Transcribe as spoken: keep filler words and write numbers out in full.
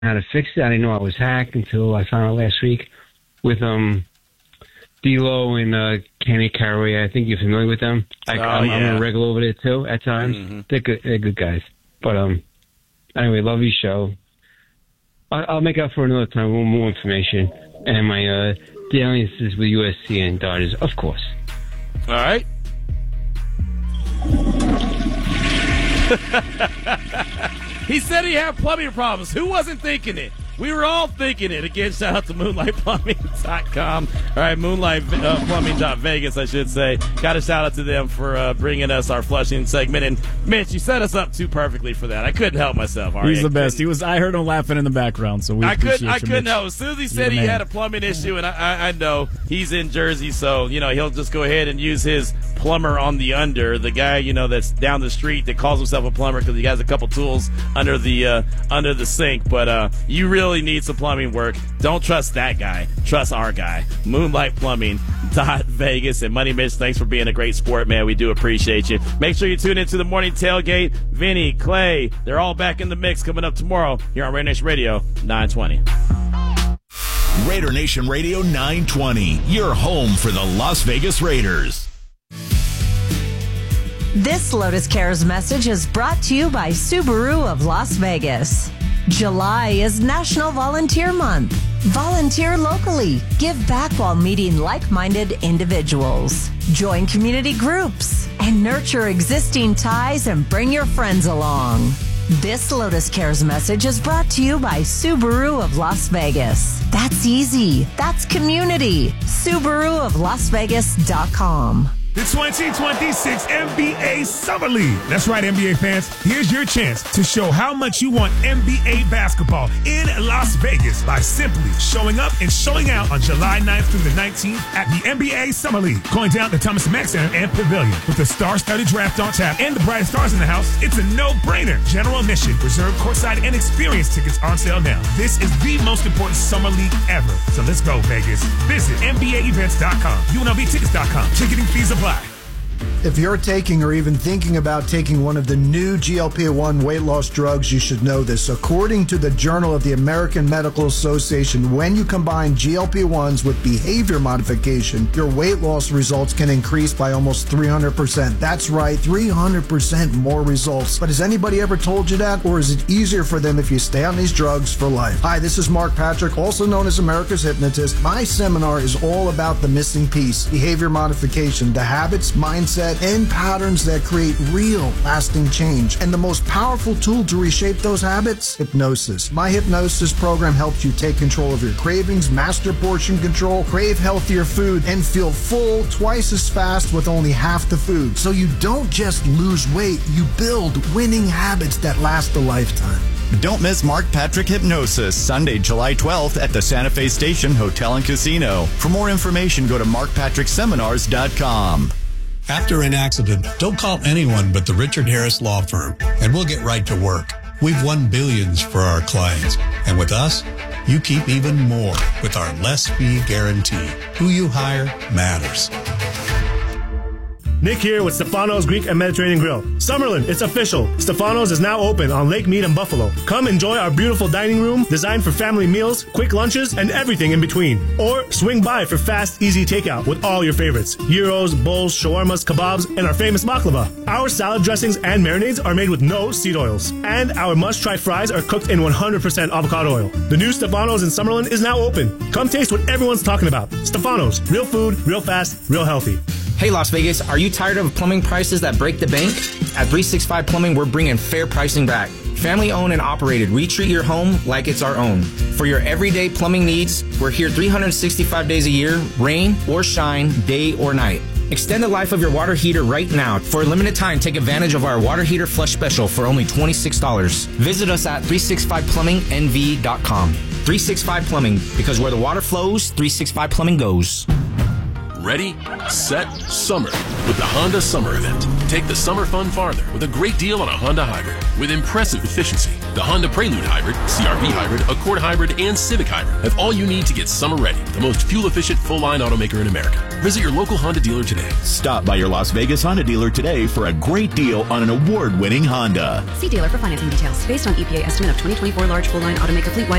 how to fix it. I didn't know I was hacked until I found out last week with um D-Lo and uh, Kenny Caraway. I think you're familiar with them. I, oh, I'm, yeah. I'm a regular over there too at times. Mm-hmm. They're good. They're good guys. But um, anyway, love your show. I, I'll make up for another time with more information and my uh, dalliances with U S C and Dodgers, of course. All right. He said he had plumbing problems. Who wasn't thinking it? We were all thinking it. Again, shout out to moonlight plumbing dot com. All right, moonlight plumbing dot vegas, I should say. Got a shout out to them for uh, bringing us our Flushing segment. And, Mitch, you set us up too perfectly for that. I couldn't help myself. All right? He's the best. He was. I heard him laughing in the background, so we I appreciate couldn't, I you, couldn't Mitch. help. As soon as he said he man. had a plumbing issue, and I, I, I know he's in Jersey, so, you know, he'll just go ahead and use his plumber on the under, the guy, you know, that's down the street that calls himself a plumber because he has a couple tools under the uh, under the sink. But uh, you really need some plumbing work. Don't trust that guy. Trust our guy. moonlight plumbing dot vegas. And Money Mitch, thanks for being a great sport, man. We do appreciate you. Make sure you tune into the morning tailgate. Vinny, Clay, they're all back in the mix coming up tomorrow here on Raider Nation Radio nine twenty. Raider Nation Radio nine twenty, your home for the Las Vegas Raiders. This Lotus Cares message is brought to you by Subaru of Las Vegas. July is National Volunteer Month. Volunteer locally. Give back while meeting like-minded individuals. Join community groups and nurture existing ties and bring your friends along. This Lotus Cares message is brought to you by Subaru of Las Vegas. That's easy. That's community. Subaru of Las Vegas dot com. The twenty twenty-six N B A Summer League. That's right, N B A fans. Here's your chance to show how much you want N B A basketball in Las Vegas by simply showing up and showing out on July ninth through the nineteenth at the N B A Summer League. Going down to Thomas Mack Center and Pavilion. With the star-studded draft on tap and the brightest stars in the house, it's a no-brainer. General admission, reserved courtside, and experience tickets on sale now. This is the most important summer league ever. So let's go, Vegas. Visit N B A events dot com, U N L V tickets dot com. Ticketing fees apply. If you're taking or even thinking about taking one of the new G L P one weight loss drugs, you should know this. According to the Journal of the American Medical Association, when you combine G L P ones with behavior modification, your weight loss results can increase by almost three hundred percent. That's right, three hundred percent more results. But has anybody ever told you that? Or is it easier for them if you stay on these drugs for life? Hi, this is Mark Patrick, also known as America's Hypnotist. My seminar is all about the missing piece, behavior modification, the habits, mindset, and patterns that create real lasting change. And the most powerful tool to reshape those habits? Hypnosis. My hypnosis program helps you take control of your cravings, master portion control, crave healthier food, and feel full twice as fast with only half the food. So you don't just lose weight, you build winning habits that last a lifetime. Don't miss Mark Patrick Hypnosis, Sunday, July twelfth at the Santa Fe Station Hotel and Casino. For more information, go to mark patrick seminars dot com. After an accident, don't call anyone but the Richard Harris Law Firm, and we'll get right to work. We've won billions for our clients, and with us, you keep even more with our less fee guarantee. Who you hire matters. Nick here with Stefano's Greek and Mediterranean Grill. Summerlin, it's official. Stefano's is now open on Lake Mead in Buffalo. Come enjoy our beautiful dining room designed for family meals, quick lunches, and everything in between. Or swing by for fast, easy takeout with all your favorites. Gyros, bowls, shawarmas, kebabs, and our famous baklava. Our salad dressings and marinades are made with no seed oils. And our must-try fries are cooked in one hundred percent avocado oil. The new Stefano's in Summerlin is now open. Come taste what everyone's talking about. Stefano's, real food, real fast, real healthy. Hey Las Vegas, are you tired of plumbing prices that break the bank? At three sixty-five Plumbing, we're bringing fair pricing back. Family owned and operated, we treat your home like it's our own. For your everyday plumbing needs, we're here three hundred sixty-five days a year, rain or shine, day or night. Extend the life of your water heater right now. For a limited time, take advantage of our water heater flush special for only twenty-six dollars. Visit us at three sixty-five plumbing N V dot com. three sixty-five Plumbing, because where the water flows, three sixty-five Plumbing goes. Ready, set, summer with the Honda Summer Event. Take the summer fun farther with a great deal on a Honda Hybrid with impressive efficiency, The Honda Prelude Hybrid, C R V Hybrid, Accord Hybrid, and Civic Hybrid have all you need to get summer ready with the most fuel-efficient full-line automaker in America. Visit your local Honda dealer today. Stop by your Las Vegas Honda dealer today for a great deal on an award-winning Honda. See dealer for financing details. Based on E P A estimate of twenty twenty-four large full-line automaker fleet-wide